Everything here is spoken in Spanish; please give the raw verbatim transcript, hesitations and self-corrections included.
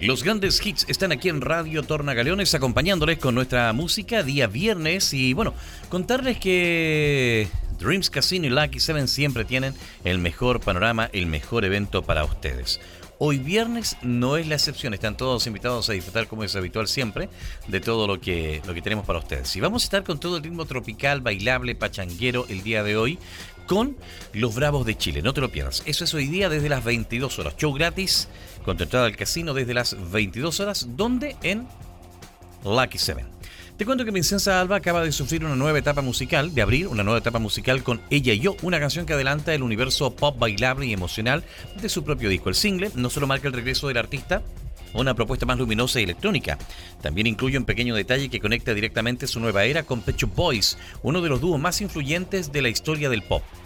Los grandes hits están aquí en Radio Tornagaleones acompañándoles con nuestra música día viernes y bueno, contarles que Dreams Casino y Lucky Seven siempre tienen el mejor panorama, el mejor evento para ustedes. Hoy viernes no es la excepción, están todos invitados a disfrutar como es habitual siempre de todo lo que, lo que tenemos para ustedes. Y vamos a estar con todo el ritmo tropical, bailable, pachanguero el día de hoy con los Bravos de Chile, no te lo pierdas. Eso es hoy día desde las veintidós horas, show gratis con tu entrada al casino desde las veintidós horas, donde en Lucky Seven. Te cuento que Vincenza Alba acaba de sufrir una nueva etapa musical, de abrir una nueva etapa musical con Ella y Yo, una canción que adelanta el universo pop bailable y emocional de su propio disco. El single no solo marca el regreso del artista a una propuesta más luminosa y electrónica, también incluye un pequeño detalle que conecta directamente su nueva era con Pet Shop Boys, uno de los dúos más influyentes de la historia del pop.